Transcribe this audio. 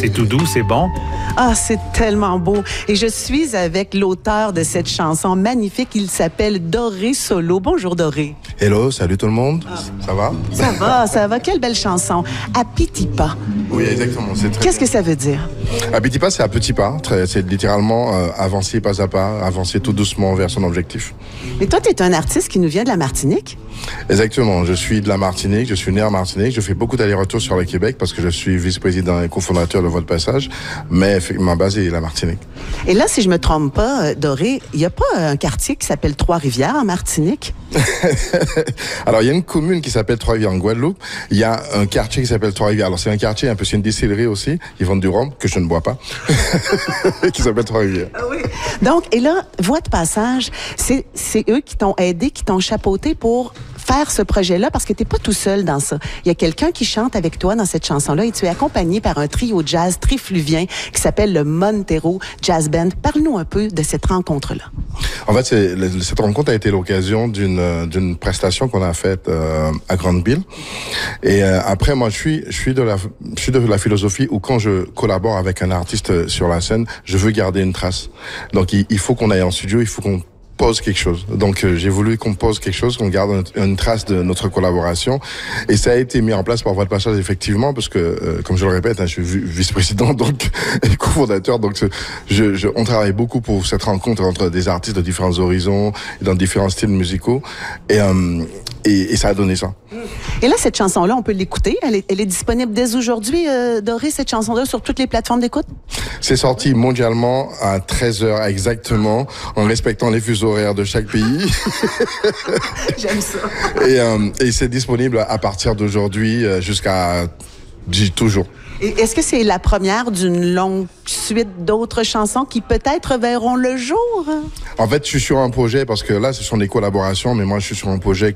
C'est tout doux, c'est bon. Ah, c'est tellement beau. Et je suis avec l'auteur de cette chanson magnifique. Il s'appelle Doré Solo. Bonjour, Doré. Hello, salut tout le monde. Ça va? Ça va. Quelle belle chanson. À petit pas. Oui, exactement. Qu'est-ce que ça veut dire? À petit pas, c'est à petit pas. C'est littéralement avancer pas à pas, avancer tout doucement vers son objectif. Mais toi, tu es un artiste qui nous vient de la Martinique? Exactement. Je suis de la Martinique. Je suis né en Martinique. Je fais beaucoup d'allers-retours sur le Québec parce que je suis vice-président et cofondateur de Votre Passage. Mais ma base est la Martinique. Et là, si je me trompe pas, Doré, il n'y a pas un quartier qui s'appelle Trois-Rivières en Martinique? Alors, il y a une commune qui s'appelle Trois-Rivières en Guadeloupe. Il y a un quartier qui s'appelle Trois-Rivières. Alors, c'est un quartier un peu, c'est une distillerie aussi. Ils vendent du rhum, que je ne bois pas, qui s'appelle Trois-Rivières. Ah oui. Donc, et là, Voix de Passage, c'est eux qui t'ont aidé, qui t'ont chapeauté pour faire ce projet-là, parce que tu n'es pas tout seul dans ça. Il y a quelqu'un qui chante avec toi dans cette chanson-là et tu es accompagné par un trio jazz trifluvien qui s'appelle le Montero Jazz Band. Parle-nous un peu de cette rencontre-là. En fait, cette rencontre a été l'occasion d'une prestation qu'on a faite à Grandville. Et après, moi, je suis de la philosophie où quand je collabore avec un artiste sur la scène, je veux garder une trace. Donc, il faut qu'on aille en studio, il faut qu'on pose quelque chose. Donc, j'ai voulu qu'on pose quelque chose, qu'on garde une trace de notre collaboration. Et ça a été mis en place par Voix de Passage, effectivement, parce que, comme je le répète, je suis vice-président, donc, et cofondateur. Donc, on travaille beaucoup pour cette rencontre entre des artistes de différents horizons, dans différents styles musicaux. Et ça a donné ça. Et là, cette chanson-là, on peut l'écouter. Elle est disponible dès aujourd'hui, Doré, cette chanson-là, sur toutes les plateformes d'écoute? C'est sorti mondialement à 13h exactement, en respectant les fuseaux horaires de chaque pays. J'aime ça. Et c'est disponible à partir d'aujourd'hui jusqu'à toujours. Et est-ce que c'est la première d'une longue suite d'autres chansons qui peut-être verront le jour? En fait, je suis sur un projet, parce que là, ce sont des collaborations, mais moi, je suis sur un projet